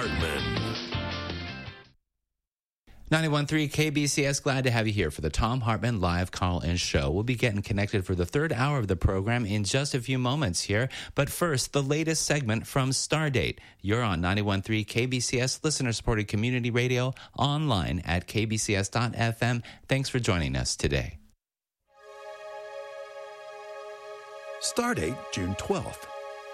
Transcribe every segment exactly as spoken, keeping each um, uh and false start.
Hartman. ninety-one point three K B C S, glad to have you here for the Thom Hartmann Live Call-In Show. We'll be getting connected for the third hour of the program in just a few moments here. But first, the latest segment from Stardate. You're on ninety-one point three K B C S, listener-supported community radio, online at k b c s dot f m. Thanks for joining us today. Stardate, June twelfth.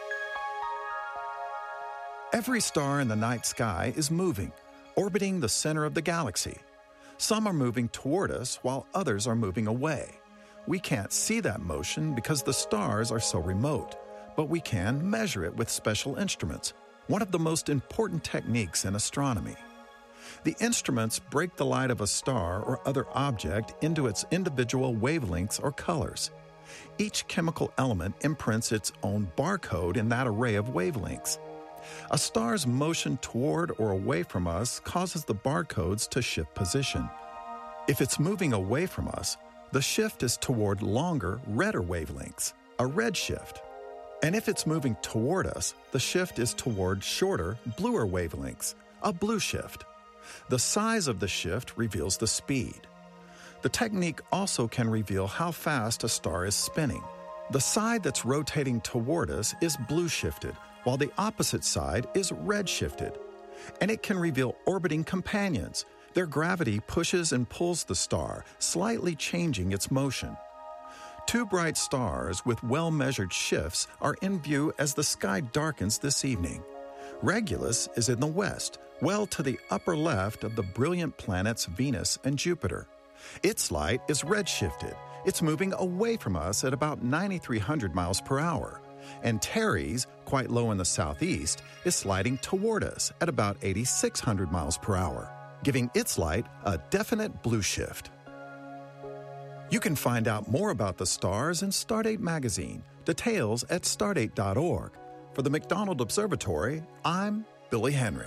Every star in the night sky is moving, orbiting the center of the galaxy. Some are moving toward us while others are moving away. We can't see that motion because the stars are so remote, but we can measure it with special instruments, one of the most important techniques in astronomy. The instruments break the light of a star or other object into its individual wavelengths or colors. Each chemical element imprints its own barcode in that array of wavelengths. A star's motion toward or away from us causes the barcodes to shift position. If it's moving away from us, the shift is toward longer, redder wavelengths, a red shift. And if it's moving toward us, the shift is toward shorter, bluer wavelengths, a blue shift. The size of the shift reveals the speed. The technique also can reveal how fast a star is spinning. The side that's rotating toward us is blue shifted, while the opposite side is red shifted. And it can reveal orbiting companions. Their gravity pushes and pulls the star, slightly changing its motion. Two bright stars with well-measured shifts are in view as the sky darkens this evening. Regulus is in the west, well to the upper left of the brilliant planets Venus and Jupiter. Its light is red-shifted. It's moving away from us at about nine thousand three hundred miles per hour. And Teres, quite low in the southeast, is sliding toward us at about eight thousand six hundred miles per hour, giving its light a definite blue shift. You can find out more about the stars in Stardate magazine. Details at stardate dot org. For the McDonald Observatory, I'm Billy Henry.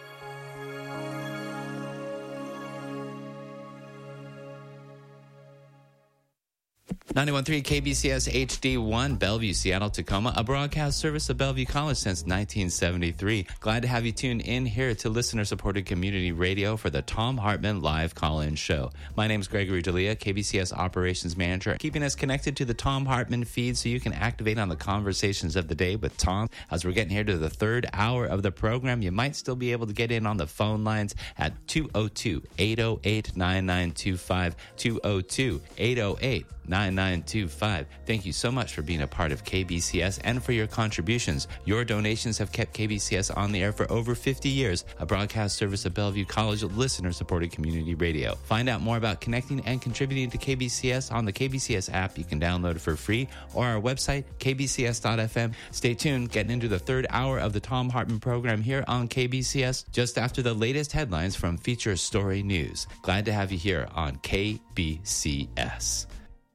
ninety-one point three K B C S H D one, Bellevue, Seattle, Tacoma, a broadcast service of Bellevue College since nineteen seventy-three. Glad to have you tune in here to listener-supported community radio for the Thom Hartmann Live Call-In Show. My name is Gregory D'Elia, K B C S Operations Manager, keeping us connected to the Thom Hartmann feed so you can activate on the conversations of the day with Tom. As we're getting here to the third hour of the program, you might still be able to get in on the phone lines at two oh two, eight oh eight, nine nine two five, two oh two, eight oh eight, nine nine two five. Thank you so much for being a part of K B C S and for your contributions. Your donations have kept K B C S on the air for over fifty years, a broadcast service of Bellevue College listener-supported community radio. Find out more about connecting and contributing to K B C S on the K B C S app. You can download it for free, or our website, k b c s dot f m. Stay tuned, getting into the third hour of the Thom Hartmann program here on K B C S, just after the latest headlines from Feature Story News. Glad to have you here on K B C S.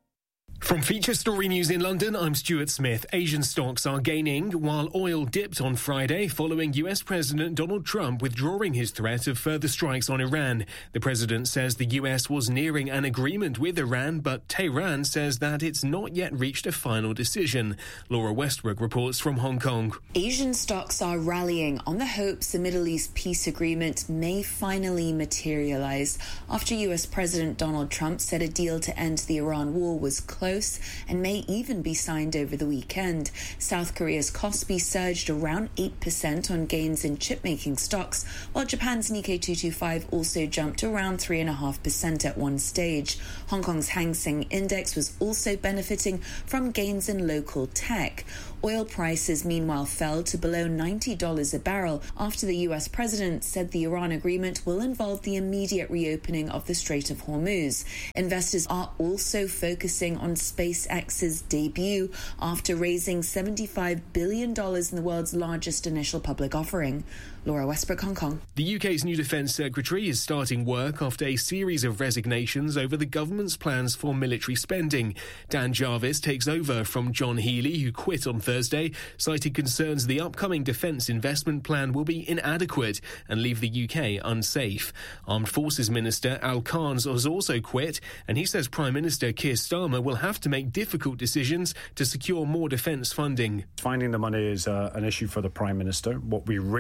From Feature Story News in London, I'm Stuart Smith. Asian stocks are gaining, while oil dipped on Friday following U S President Donald Trump withdrawing his threat of further strikes on Iran. The president says the U S was nearing an agreement with Iran, but Tehran says that it's not yet reached a final decision. Laura Westbrook reports from Hong Kong. Asian stocks are rallying on the hopes the Middle East peace agreement may finally materialize after U S President Donald Trump said a deal to end the Iran war was close and may even be signed over the weekend. South Korea's Kospi surged around eight percent on gains in chip-making stocks, while Japan's Nikkei two twenty-five also jumped around three point five percent at one stage. Hong Kong's Hang Seng Index was also benefiting from gains in local tech. Oil prices, meanwhile, fell to below ninety dollars a barrel after the U S president said the Iran agreement will involve the immediate reopening of the Strait of Hormuz. Investors are also focusing on SpaceX's debut after raising seventy-five billion dollars in the world's largest initial public offering. Laura Westbrook, Hong Kong. The U K's new Defence Secretary is starting work after a series of resignations over the government's plans for military spending. Dan Jarvis takes over from John Healey, who quit on Thursday, citing concerns the upcoming defence investment plan will be inadequate and leave the U K unsafe. Armed Forces Minister Al Carnes has also quit, and he says Prime Minister Keir Starmer will have to make difficult decisions to secure more defence funding. Finding the money is uh, an issue for the Prime Minister. What we really need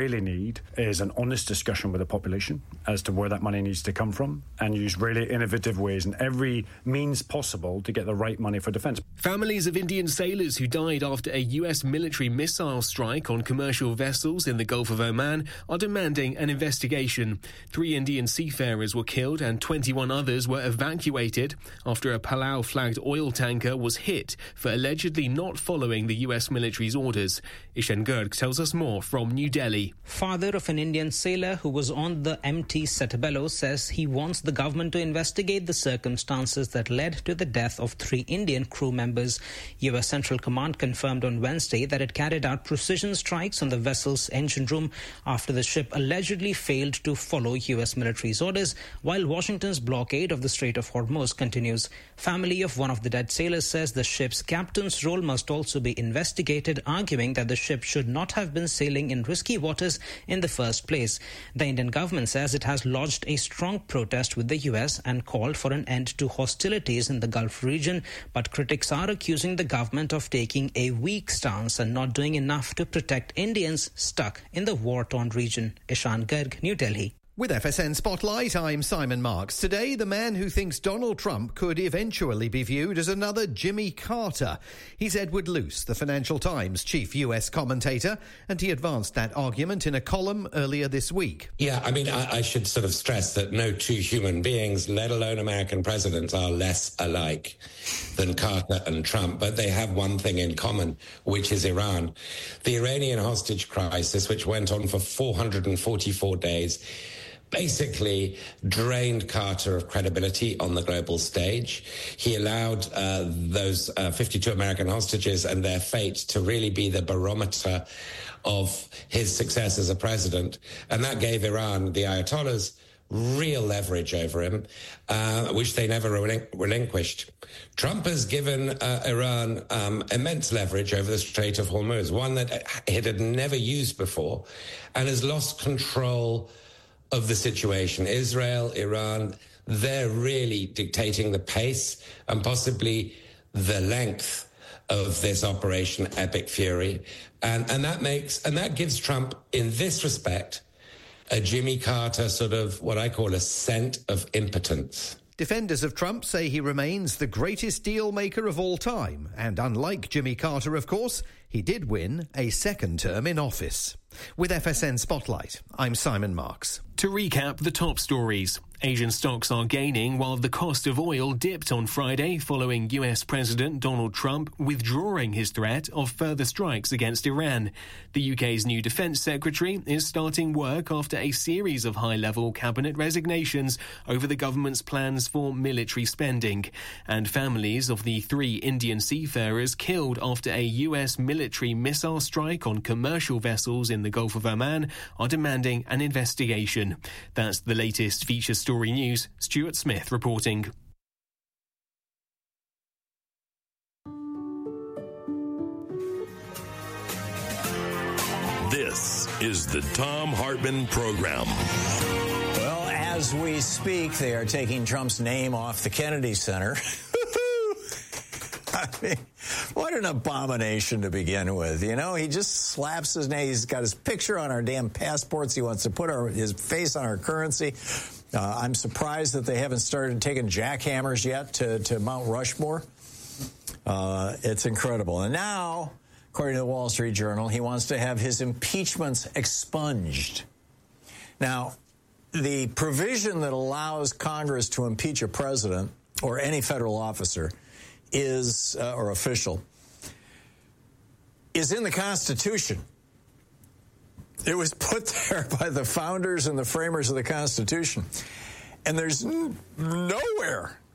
need is an honest discussion with the population as to where that money needs to come from, and use really innovative ways and every means possible to get the right money for defence. Families of Indian sailors who died after a U S military missile strike on commercial vessels in the Gulf of Oman are demanding an investigation. Three Indian seafarers were killed and twenty-one others were evacuated after a Palau-flagged oil tanker was hit for allegedly not following the U S military's orders. Ishan Garg tells us more from New Delhi. Father of an Indian sailor who was on the M T Setabelo says he wants the government to investigate the circumstances that led to the death of three Indian crew members. U S Central Command confirmed on Wednesday that it carried out precision strikes on the vessel's engine room after the ship allegedly failed to follow U S military's orders, while Washington's blockade of the Strait of Hormuz continues. Family of one of the dead sailors says the ship's captain's role must also be investigated, arguing that the ship should not have been sailing in risky waters in the first place. The Indian government says it has lodged a strong protest with the U S and called for an end to hostilities in the Gulf region, but critics are accusing the government of taking a weak stance and not doing enough to protect Indians stuck in the war-torn region. Ishan Garg, New Delhi. With F S N Spotlight, I'm Simon Marks. Today, the man who thinks Donald Trump could eventually be viewed as another Jimmy Carter. He's Edward Luce, the Financial Times chief U S commentator, and he advanced that argument in a column earlier this week. Yeah, I mean, I, I should sort of stress that no two human beings, let alone American presidents, are less alike than Carter and Trump, but they have one thing in common, which is Iran. The Iranian hostage crisis, which went on for four hundred forty-four days, basically drained Carter of credibility on the global stage. He allowed uh, those uh, fifty-two American hostages and their fate to really be the barometer of his success as a president. And that gave Iran, the Ayatollahs, real leverage over him, uh, which they never relin- relinquished. Trump has given uh, Iran um, immense leverage over the Strait of Hormuz, one that it had never used before, and has lost control of the situation. Israel, Iran, they're really dictating the pace and possibly the length of this Operation Epic Fury. And, and that makes, and that gives Trump, in this respect, a Jimmy Carter sort of what I call a scent of impotence. Defenders of Trump say he remains the greatest deal maker of all time. And unlike Jimmy Carter, of course, he did win a second term in office. With F S N Spotlight, I'm Simon Marks. To recap the top stories, Asian stocks are gaining while the cost of oil dipped on Friday following U S President Donald Trump withdrawing his threat of further strikes against Iran. The U K's new Defence Secretary is starting work after a series of high-level cabinet resignations over the government's plans for military spending. And families of the three Indian seafarers killed after a U S military missile strike on commercial vessels in the Gulf of Oman are demanding an investigation. That's the latest feature story news. Stuart Smith reporting. This is the Thom Hartmann Program. Well, as we speak, they are taking Trump's name off the Kennedy Center. I mean, what an abomination to begin with. You know, he just slaps his name. He's got his picture on our damn passports. He wants to put our, his face on our currency. Uh, I'm surprised that they haven't started taking jackhammers yet to, to Mount Rushmore. Uh, it's incredible. And now, according to the Wall Street Journal, he wants to have his impeachments expunged. Now, the provision that allows Congress to impeach a president or any federal officer is, uh, or official, is in the Constitution. It was put there by the founders and the framers of the Constitution. And there's n- nowhere